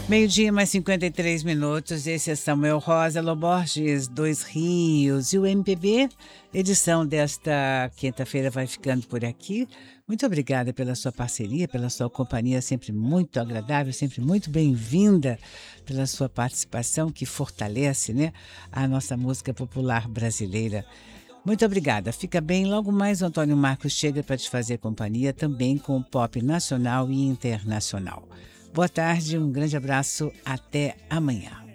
Meio-dia, mais 53 minutos. Esse é Samuel Rosa Loborges, Dois Rios. E o MPB, edição desta quinta-feira, vai ficando por aqui. Muito obrigada pela sua parceria, pela sua companhia, sempre muito agradável, sempre muito bem-vinda, pela sua participação que fortalece, né, a nossa música popular brasileira. Muito obrigada. Fica bem. Logo mais o Antônio Marcos chega para te fazer companhia também com o pop nacional e internacional. Boa tarde, um grande abraço. Até amanhã.